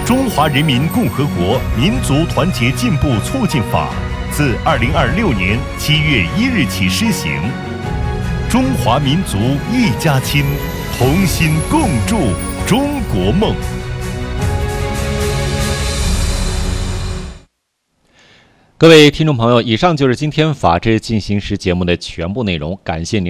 中华人民共和国民族团结进步促进法自2026年7月1日起施行。中华民族一家亲，同心共筑中国梦。 各位听众朋友，以上就是今天《法治进行时》节目的全部内容，感谢您。